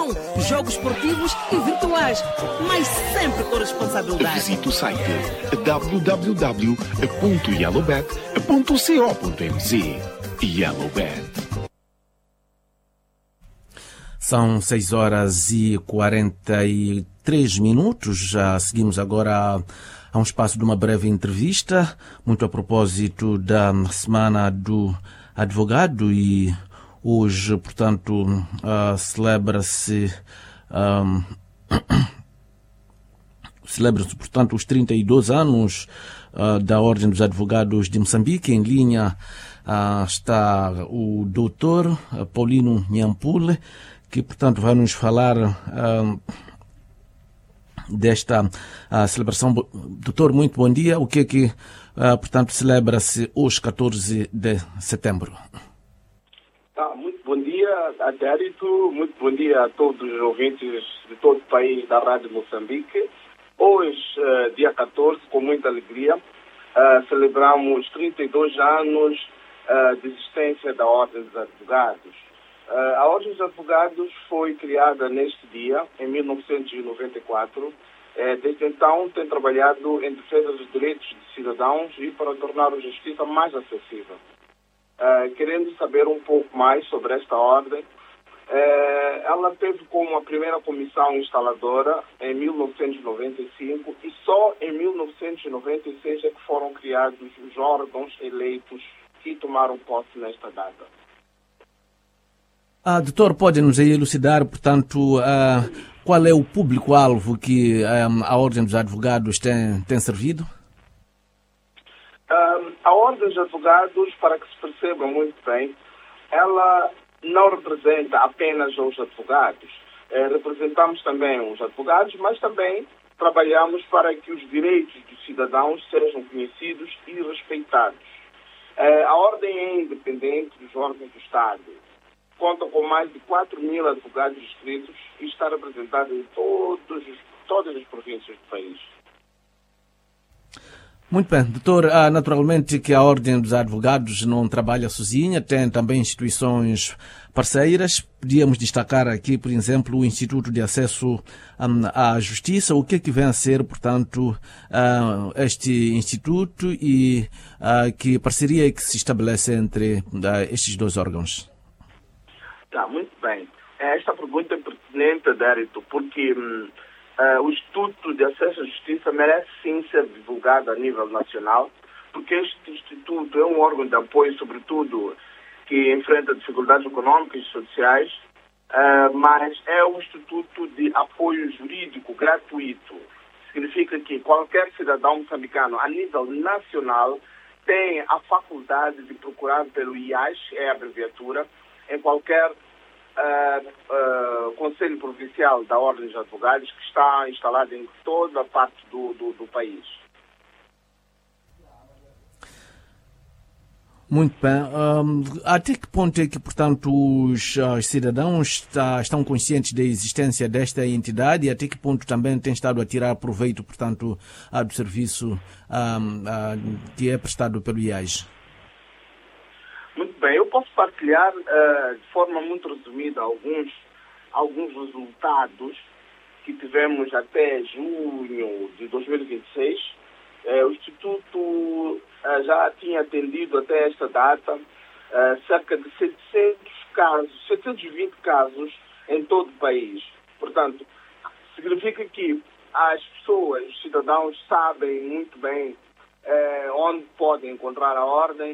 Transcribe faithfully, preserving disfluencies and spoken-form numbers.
competição, jogos esportivos e virtuais, mas sempre com responsabilidade. Visite o site w w w ponto yellowbet ponto co ponto m z. Yellowbet. São seis horas e quarenta e três minutos. Já seguimos agora a um espaço de uma breve entrevista, muito a propósito da Semana do Advogado, e hoje, portanto, uh, celebra-se um, celebra-se, portanto, os trinta e dois anos uh, da Ordem dos Advogados de Moçambique. Em linha uh, está o doutor Paulino Nhampule, que, portanto, vai nos falar uh, desta uh, celebração. Doutor, muito bom dia. O que é que, uh, portanto, celebra-se hoje, catorze de setembro? Ah, muito bom dia, Adérito. Muito bom dia a todos os ouvintes de todo o país da Rádio Moçambique. Hoje, uh, dia catorze, com muita alegria, uh, celebramos trinta e dois anos uh, de existência da Ordem dos Advogados. Uh, a Ordem dos Advogados foi criada neste dia, em mil novecentos e noventa e quatro. Uh, desde então tem trabalhado em defesa dos direitos de cidadãos e para tornar a justiça mais acessível. Uh, querendo saber um pouco mais sobre esta ordem, uh, ela teve como a primeira comissão instaladora em mil novecentos e noventa e cinco e só em mil novecentos e noventa e seis é que foram criados os órgãos eleitos que tomaram posse nesta data. Ah, doutor, pode-nos aí elucidar, portanto, ah, qual é o público-alvo que ah, a Ordem dos Advogados tem, tem servido? Ah, a Ordem dos Advogados, para que se perceba muito bem, ela não representa apenas os advogados. Eh, representamos também os advogados, mas também trabalhamos para que os direitos dos cidadãos sejam conhecidos e respeitados. Eh, a Ordem é independente dos órgãos do Estado. Conta com mais de quatro mil advogados inscritos e está representada em todos os, todas as províncias do país. Muito bem, doutor. Ah, naturalmente que a Ordem dos Advogados não trabalha sozinha, tem também instituições parceiras. Podíamos destacar aqui, por exemplo, o Instituto de Acesso um, à Justiça. O que é que vem a ser, portanto, uh, este instituto e uh, que parceria é que se estabelece entre uh, estes dois órgãos? Tá, muito bem. Esta pergunta é pertinente, Adérito, porque hum, uh, o Instituto de Acesso à Justiça merece sim ser divulgado a nível nacional, porque este instituto é um órgão de apoio, sobretudo, que enfrenta dificuldades econômicas e sociais, uh, mas é um instituto de apoio jurídico gratuito. Significa que qualquer cidadão moçambicano, a nível nacional, tem a faculdade de procurar pelo I A S, é a abreviatura, em qualquer uh, uh, Conselho Provincial da Ordem dos Advogados, que está instalado em toda a parte do, do, do país. Muito bem. Um, até que ponto é que, portanto, os, os cidadãos está, estão conscientes da existência desta entidade e até que ponto também têm estado a tirar proveito, portanto, uh, do serviço um, uh, que é prestado pelo I A S? Muito bem, eu posso partilhar uh, de forma muito resumida alguns, alguns resultados que tivemos até junho de dois mil e vinte e seis. Uh, o Instituto uh, já tinha atendido até esta data uh, cerca de setecentos casos, setecentos e vinte casos em todo o país. Portanto, significa que as pessoas, os cidadãos, sabem muito bem uh, onde podem encontrar a ordem,